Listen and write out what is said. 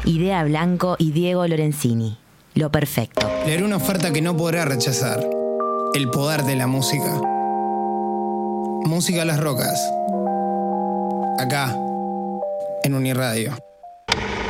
Idea Blanco y Diego Lorenzini. Lo perfecto. Leer una oferta que no podrá rechazar. El poder de la música. Música a las rocas. Acá, en Uniradio.